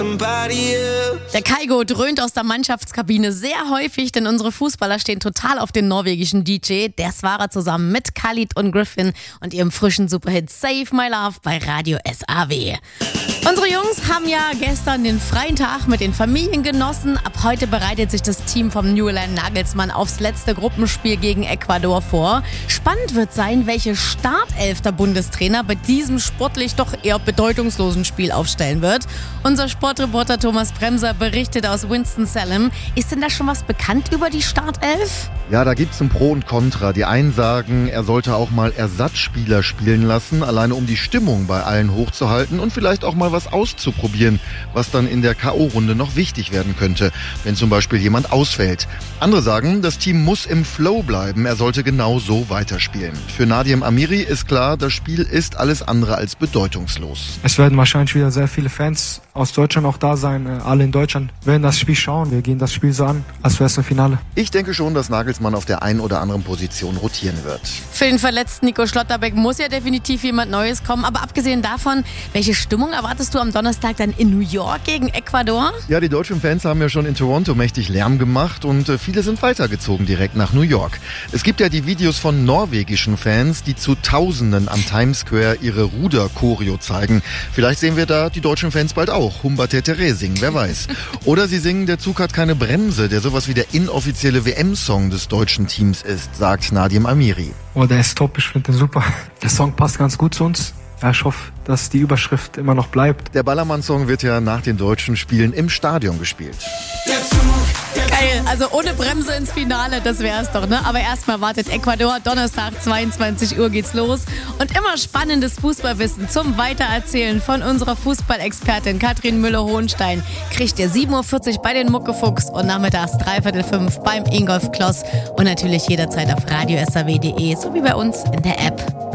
Der Kaigo dröhnt aus der Mannschaftskabine sehr häufig, denn unsere Fußballer stehen total auf den norwegischen DJ. Das war er zusammen mit Khalid und Griffin und ihrem frischen Superhit Save My Love bei Radio SAW. Unsere Jungs haben ja gestern den freien Tag mit den Familien genossen. Ab heute bereitet sich das Team vom Julian Nagelsmann aufs letzte Gruppenspiel gegen Ecuador vor. Spannend wird sein, welche Startelf der Bundestrainer bei diesem sportlich doch eher bedeutungslosen Spiel aufstellen wird. Unser Sportreporter Thomas Bremser berichtet aus Winston-Salem. Ist denn da schon was bekannt über die Startelf? Ja, da gibt's ein Pro und Contra. Die einen sagen, er sollte auch mal Ersatzspieler spielen lassen, alleine um die Stimmung bei allen hochzuhalten und vielleicht auch mal was auszuprobieren, was dann in der K.O.-Runde noch wichtig werden könnte, wenn zum Beispiel jemand ausfällt. Andere sagen, das Team muss im Flow bleiben, er sollte genau so weiterspielen. Für Nadim Amiri ist klar, das Spiel ist alles andere als bedeutungslos. Es werden wahrscheinlich wieder sehr viele Fans aus Deutschland auch da sein. Alle in Deutschland werden das Spiel schauen. Wir gehen das Spiel so an, als wäre es ein Finale. Ich denke schon, dass Nagelsmann auf der einen oder anderen Position rotieren wird. Für den verletzten Nico Schlotterbeck muss ja definitiv jemand Neues kommen. Aber abgesehen davon, welche Stimmung erwartest du am Donnerstag dann in New York gegen Ecuador? Ja, die deutschen Fans haben ja schon in Toronto mächtig Lärm gemacht und viele sind weitergezogen direkt nach New York. Es gibt ja die Videos von norwegischen Fans, die zu Tausenden am Times Square ihre Ruder-Choreo zeigen. Vielleicht sehen wir da die deutschen Fans bald auch Humba-Tetere singen, wer weiß. Oder sie singen Der Zug hat keine Bremse, der sowas wie der inoffizielle WM-Song des deutschen Teams ist, sagt Nadim Amiri. Oh, der ist top, ich finde den super. Der Song passt ganz gut zu uns. Ja, ich hoffe, dass die Überschrift immer noch bleibt. Der Ballermann-Song wird ja nach den deutschen Spielen im Stadion gespielt. Geil, also ohne Bremse ins Finale, das wär's doch, ne? Aber erstmal wartet Ecuador, Donnerstag 22 Uhr geht's los. Und immer spannendes Fußballwissen zum Weitererzählen von unserer Fußballexpertin Katrin Müller-Hohenstein kriegt ihr 7.40 Uhr bei den Muckefuchs und nachmittags 3/4 beim Ingolf Kloss und natürlich jederzeit auf radiosaw.de sowie bei uns in der App.